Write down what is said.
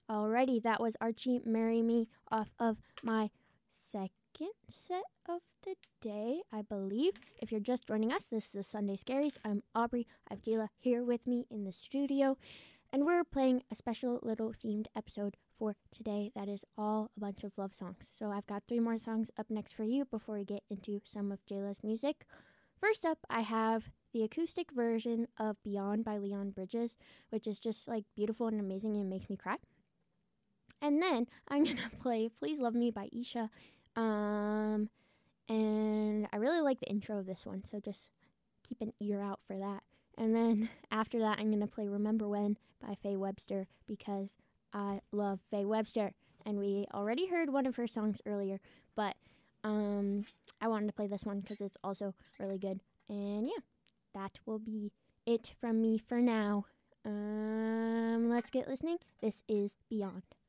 Alrighty, that was Archie Marry Me off of my second set of the day, I believe. If you're just joining us, this is the Sunday Scaries. I'm Aubrey. I have Jayla here with me in the studio, and we're playing a special little themed episode for today that is all a bunch of love songs. So I've got 3 more songs up next for you before we get into some of Jayla's music. First up, I have the acoustic version of Beyond by Leon Bridges, which is just like beautiful and amazing and makes me cry. And then I'm going to play Please Love Me by Isha. And I really like the intro of this one, so just keep an ear out for that. And then after that, I'm going to play Remember When by Faye Webster because I love Faye Webster. And we already heard one of her songs earlier, but I wanted to play this one because it's also really good. And yeah, that will be it from me for now. Let's get listening. This is Beyond.